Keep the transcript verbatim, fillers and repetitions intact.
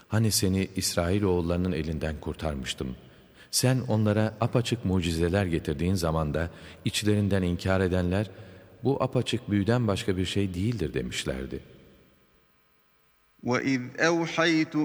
Hani seni İsrailoğullarının elinden kurtarmıştım. Sen onlara apaçık mucizeler getirdiğin zaman da içlerinden inkar edenler, bu apaçık büyüden başka bir şey değildir demişlerdi. وَإِذْ أَوْحَيْتُ